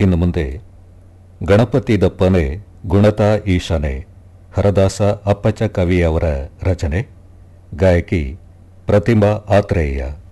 ಇನ್ನು ಮುಂದೆ ಗಣಪತಿ ದಪ್ಪನೆ ಗುಣತಾ ಈಶಾನೆ ಹರದಾಸ ಅಪ್ಪಚ್ಚ ಕವಿಯವರ ರಚನೆ, ಗಾಯಕಿ ಪ್ರತಿಮಾ ಆತ್ರೇಯ.